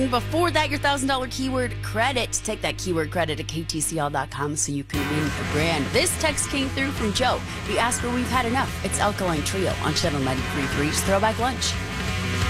Before that, your $1,000 keyword credit. Take that keyword credit at ktcl.com so you can win the brand. This text came through from Joe. He asked where we've had enough. It's Alkaline Trio on Channel 93.3's Throwback Lunch.